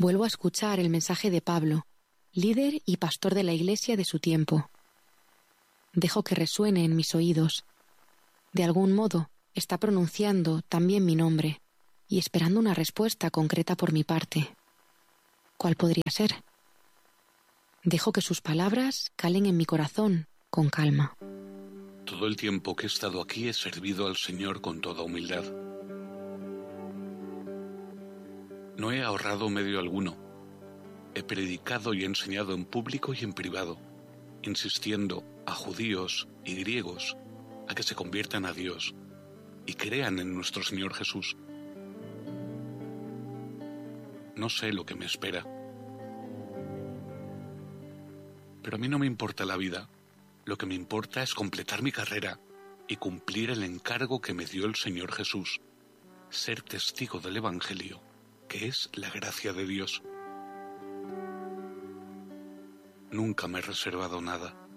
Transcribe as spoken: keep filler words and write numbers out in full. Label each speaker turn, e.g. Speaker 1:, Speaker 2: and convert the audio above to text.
Speaker 1: Vuelvo a escuchar el mensaje de Pablo, líder y pastor de la iglesia de su tiempo. Dejo que resuene en mis oídos. De algún modo, está pronunciando también mi nombre y esperando una respuesta concreta por mi parte. ¿Cuál podría ser? Dejo que sus palabras calen en mi corazón con calma.
Speaker 2: Todo el tiempo que he estado aquí he servido al Señor con toda humildad. No he ahorrado medio alguno. He predicado y enseñado en público y en privado, insistiendo a judíos y griegos a que se conviertan a Dios y crean en nuestro Señor Jesús. No sé lo que me espera. Pero a mí no me importa la vida. Lo que me importa es completar mi carrera y cumplir el encargo que me dio el Señor Jesús, ser testigo del Evangelio, que es la gracia de Dios. Nunca me he reservado nada.